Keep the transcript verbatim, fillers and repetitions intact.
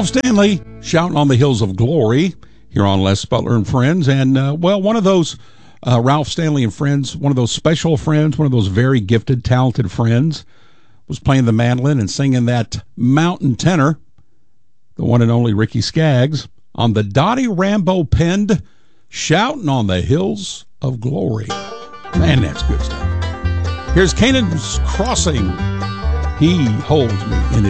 Ralph Stanley shouting on the hills of glory here on Les Butler and Friends. And, uh, well, one of those, uh, Ralph Stanley and Friends, one of those special friends, one of those very gifted, talented friends, was playing the mandolin and singing that mountain tenor, the one and only Ricky Skaggs, on the Dottie Rambo penned Shouting on the Hills of Glory. Man, that's good stuff. Here's Canaan's Crossing. He holds me in his